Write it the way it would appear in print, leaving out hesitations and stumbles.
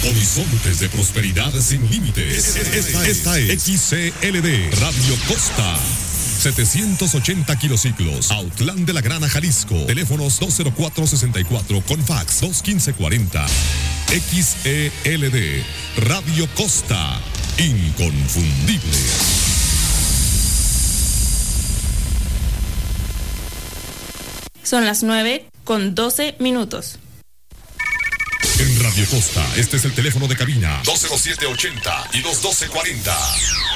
Horizontes de prosperidad sin límites. Esta es XCLD Radio Costa. 780 kilociclos, Autlán de la Grana, Jalisco. Teléfonos 204-64 con fax 215-40. XELD Radio Costa, inconfundible. Son las 9:12. En Radio Costa, este es el teléfono de cabina 207-80 y 212-40.